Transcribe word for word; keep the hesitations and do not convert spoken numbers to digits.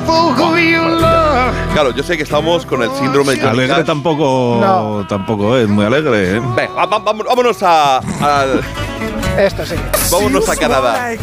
Claro, yo sé que estamos con el síndrome de Alegre Cash. tampoco, No. tampoco es muy alegre, ¿eh? Venga, va- va- vámonos a, a Esto sí. vámonos a Canadá.